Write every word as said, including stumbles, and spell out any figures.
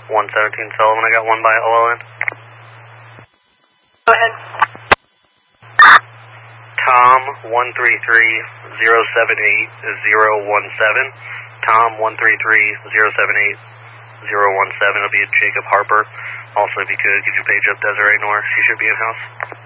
one seventeen Sullivan, I got one by O L N. Go ahead. Tom one three three zero seven eight zero one seven. Tom one three three zero seven eight zero one seven. It'll be Jacob Harper. Also, if you could, could you page up Desiree Noor? She should be in house.